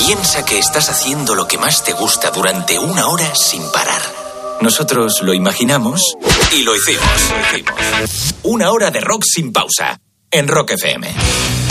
Piensa que estás haciendo lo que más te gusta durante 1 hora sin parar. Nosotros lo imaginamos y lo hicimos. 1 hora de rock sin pausa en Rock FM.